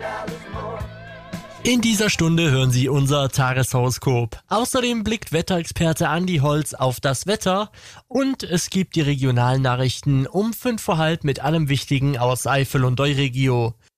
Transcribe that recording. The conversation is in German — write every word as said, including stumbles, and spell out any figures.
In dieser Stunde hören Sie unser Tageshoroskop. Außerdem blickt Wetterexperte Andi Holz auf das Wetter und es gibt die regionalen Nachrichten um fünf vor halb mit allem Wichtigen aus Eifel und Euregio.